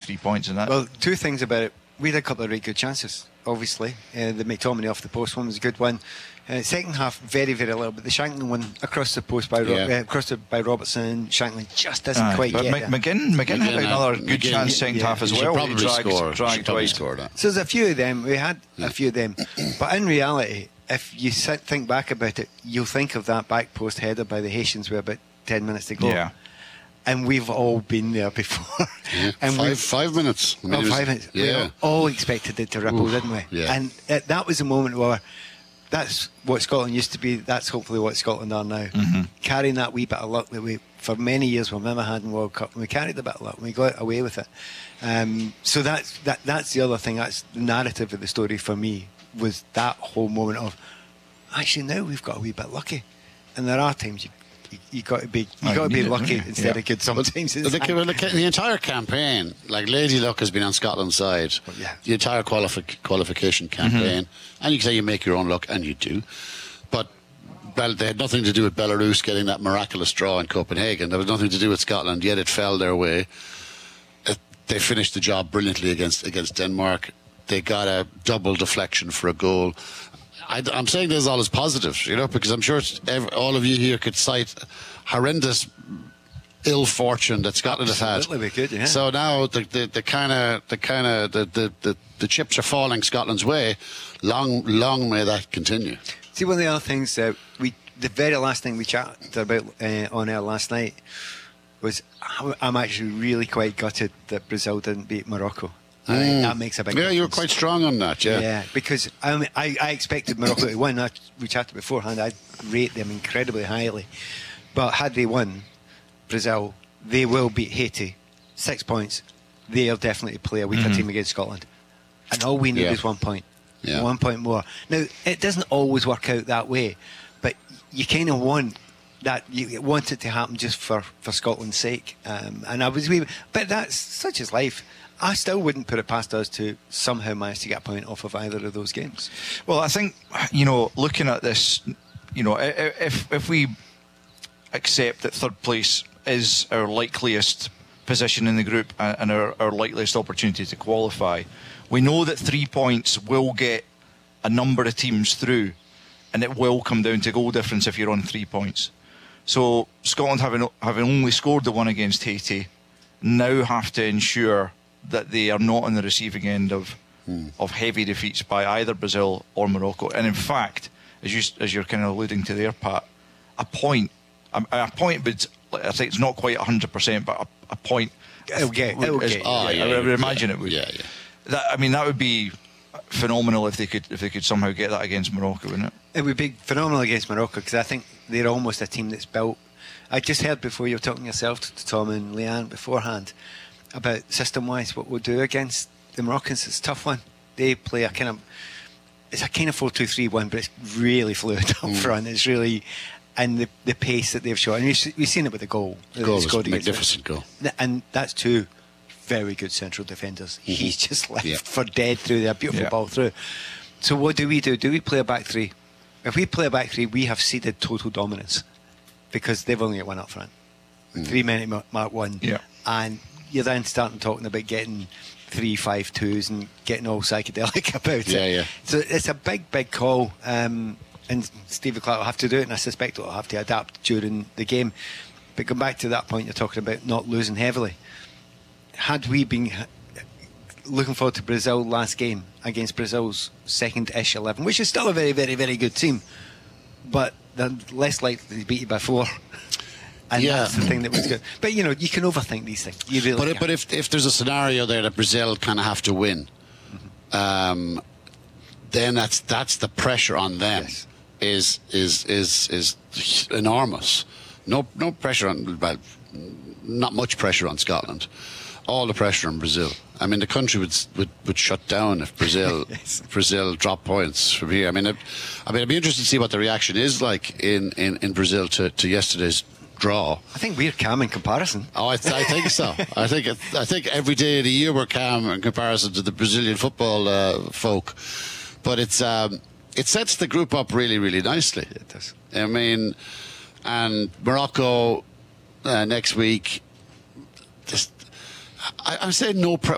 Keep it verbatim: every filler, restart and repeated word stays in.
three points in that. Well, two things about it. We had a couple of really good chances, obviously. Uh, the McTominay off the post one was a good one. Uh, second half, very, very little, but the Shankland one across the post by Ro- Yeah. uh, across the, by Robertson, Shankland just doesn't Aye, quite but get Mc- there. McGinn, McGinn, McGinn had had- another good McGinn- chance second yeah. half as He well. should He probably dragged, score. He dragged should probably wide. score that. So there's a few of them. We had a few of them. But in reality, if you sit, think back about it, you'll think of that back post header by the Haitians with about ten minutes to go. Yeah. And we've all been there before. Yeah. and five, we've- five minutes. I mean, Oh, it was- five minutes. Yeah. We all expected it to ripple, Oof, didn't we? yeah. And it, that was a moment where that's what Scotland used to be. That's hopefully what Scotland are now. Mm-hmm. Carrying that wee bit of luck that we, for many years, we never had in World Cup, and we carried a bit of luck, and we got away with it. Um, so that's that. That's the other thing. That's the narrative of the story for me. Was that whole moment of actually now we've got a wee bit lucky, and there are times you you, you got to be you Oh, got to you be need it, lucky don't you? instead Yeah. of good sometimes. The, the, the, the entire campaign, like Lady Luck has been on Scotland's side. Well, yeah. The entire qualifi- qualification campaign, and you can say you make your own luck, and you do. But Bel- they had nothing to do with Belarus getting that miraculous draw in Copenhagen. There was nothing to do with Scotland, yet it fell their way. Uh, they finished the job brilliantly against against Denmark. They got a double deflection for a goal. I, I'm saying this all as positives, you know, because I'm sure it's ev all of you here could cite horrendous ill fortune that Scotland have had. Absolutely, we could, yeah. So now the the, the kind of the kind of the, the, the, the chips are falling Scotland's way. Long long may that continue. See, one of the other things that we, the very last thing we chatted about uh, on air last night was I'm- I'm actually really quite gutted that Brazil didn't beat Morocco. I think that makes a big Yeah, difference. you were quite strong on that. Yeah. Yeah, because I, mean, I, I expected Morocco to win. I, we chatted beforehand. I rate them incredibly highly. But had they won, Brazil, they will beat Haiti. Six points. They'll definitely play a weaker Mm-hmm. team against Scotland. And all we need Yeah. is one point. Yeah. One point more. Now, it doesn't always work out that way, but you kind of want that. You want it to happen just for, for Scotland's sake. Um, and I was, wee, but that's such as life. I still wouldn't put it past us to somehow manage to get a point off of either of those games. Well, I think, you know, looking at this, you know, i- i- if if we accept that third place is our likeliest position in the group and and our, our likeliest opportunity to qualify, we know that three points will get a number of teams through, and it will come down to goal difference if you're on three points. So Scotland, having having only scored the one against Haiti, now have to ensure that they are not on the receiving end of of heavy defeats by either Brazil or Morocco. And in fact, as you as you're kind of alluding to there, Pat, a point, a, a point, but I think it's not quite one hundred percent, but a, a point. It'll get- would- it'll is- get, Oh, yeah, I would yeah, imagine yeah, it would. yeah, yeah. That, I mean, that would be phenomenal if they could if they could somehow get that against Morocco, wouldn't it? It would be phenomenal against Morocco because I think they're almost a team that's built. I just heard before you were talking yourself to Tom and Leanne beforehand about system-wise what we'll do against the Moroccans. It's a tough one. They play a kind of it's a kind of four two three one, but it's really fluid up front. It's really and the the pace that they've shown. And we've, we've seen it with the goal. that Goal they was scored a against magnificent them. goal. Th- And that's two very good central defenders. He's just left Yeah. for dead through there. Beautiful Yeah. ball through. So what do we do? Do we play a back three? If we play a back three, we have ceded total dominance because they've only got one up front. Three minute ma- mark one. Yeah. And you're then starting talking about getting three five twos and getting all psychedelic about Yeah, it. yeah. So it's a big, big call. Um, and Stevie Clark will have to do it, and I suspect he'll have to adapt during the game. But going back to that point you're talking about not losing heavily. Had we been looking forward to Brazil last game against Brazil's second-ish eleven, which is still a very, very, very good team, but they're less likely to beat you by four. And Yeah. that's the thing that was good. But, you know, you can overthink these things. You really But if, can. but if if there's a scenario there that Brazil kind of have to win, um, then that's that's the pressure on them Yes. is is is is enormous. No no pressure on well, not much pressure on Scotland. All the pressure on Brazil. I mean, the country would would, would shut down if Brazil Yes. Brazil drop points from here. I mean, it, I mean, it'd be interesting to see what the reaction is like in, in, in Brazil to, to yesterday's draw. I think we're calm in comparison. Oh, I, th- I think so. I think it, I think every day of the year we're calm in comparison to the Brazilian football uh, folk, but it's um, it sets the group up really, really nicely. It does. I mean, and Morocco uh, next week. Just, I, I'm saying no. Pre-